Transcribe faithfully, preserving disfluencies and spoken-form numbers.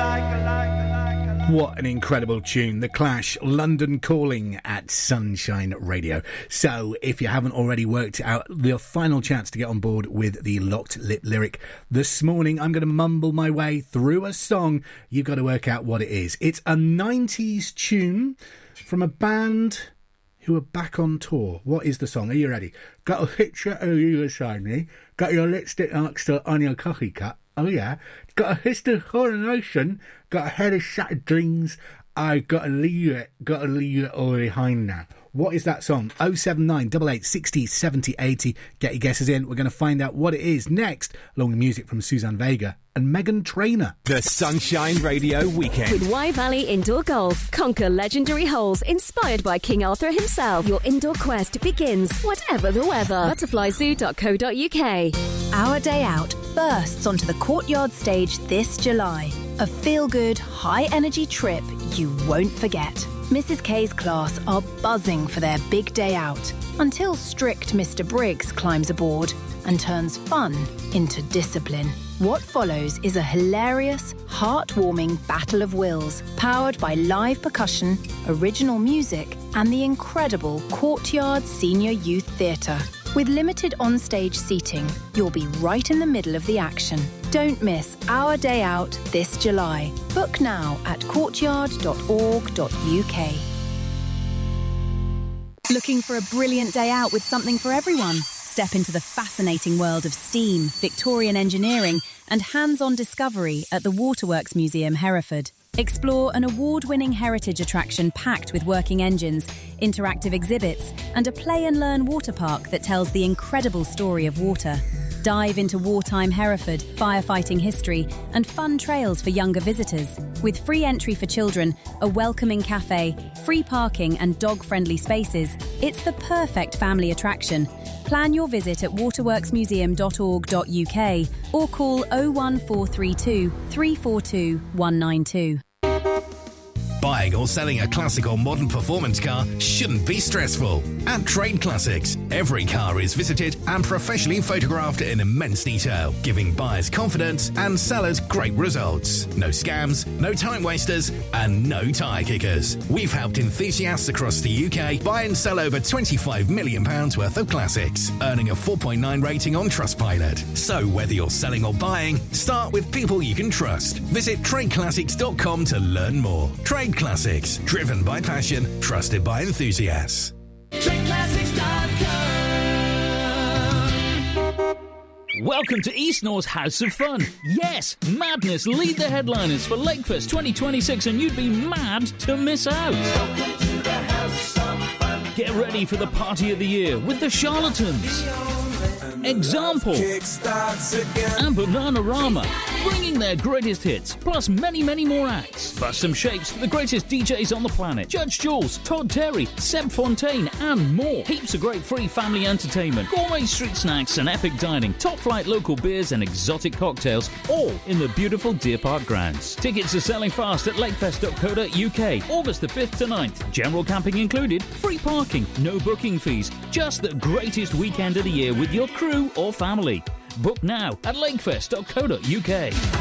What an incredible tune. The Clash, London Calling at Sunshine Radio. So, if you haven't already worked out the final chance to get on board with the Locked Lip Lyric this morning, I'm going to mumble my way through a song. You've got to work out what it is. It's a nineties tune from a band who are back on tour. What is the song? Are you ready? Got a picture of you beside me. Got your lipstick marks on your coffee cup. Oh yeah. Got a history of coronation. Got a head of shattered dreams. I gotta leave it. Gotta leave it all behind now. What is that song? oh seven nine, eight eight, sixty, seventy, eighty. Get your guesses in. We're going to find out what it is next, along with music from Suzanne Vega and Meghan Trainor. The Sunshine Radio Weekend. With Wye Valley Indoor Golf. Conquer legendary holes inspired by King Arthur himself. Your indoor quest begins, whatever the weather. butterfly zoo dot co dot uk. Our Day Out bursts onto the Courtyard stage this July. A feel-good, high-energy trip you won't forget. Missus K's class are buzzing for their big day out until strict Mister Briggs climbs aboard and turns fun into discipline. What follows is a hilarious, heartwarming battle of wills powered by live percussion, original music and the incredible Courtyard Senior Youth Theatre. With limited on-stage seating, you'll be right in the middle of the action. Don't miss Our Day Out this July. Book now at courtyard dot org dot uk. Looking for a brilliant day out with something for everyone? Step into the fascinating world of steam, Victorian engineering and hands-on discovery at the Waterworks Museum, Hereford. Explore an award-winning heritage attraction packed with working engines, interactive exhibits and a play-and-learn water park that tells the incredible story of water. Dive into wartime Hereford, firefighting history and fun trails for younger visitors. With free entry for children, a welcoming cafe, free parking and dog-friendly spaces, it's the perfect family attraction. Plan your visit at waterworks museum dot org dot uk or call oh one four three two, three four two, one nine two. Buying or selling a classic or modern performance car shouldn't be stressful. At Trade Classics, every car is visited and professionally photographed in immense detail, giving buyers confidence and sellers great results. No scams, no time wasters, and no tyre kickers. We've helped enthusiasts across the U K buy and sell over twenty-five million pounds worth of classics, earning a four point nine rating on Trustpilot. So whether you're selling or buying, start with people you can trust. Visit trade classics dot com to learn more. Trade Classics, driven by passion, trusted by enthusiasts. trade classics dot com. Welcome to East North's House of Fun. Yes, Madness lead the headliners for Lakefest twenty twenty-six and you'd be mad to miss out. Welcome to the House of Fun. Get ready for the party of the year with the Charlatans, Example and Bananarama, bringing their greatest hits, plus many, many more acts. Bust some shapes for the greatest D Js on the planet. Judge Jules, Todd Terry, Seb Fontaine and more. Heaps of great free family entertainment, gourmet street snacks and epic dining, top-flight local beers and exotic cocktails, all in the beautiful Deer Park grounds. Tickets are selling fast at lakefest dot co dot uk, August the fifth to ninth. General camping included, free parking, no booking fees, just the greatest weekend of the year with your crew or family. Book now at lakefest dot co dot uk.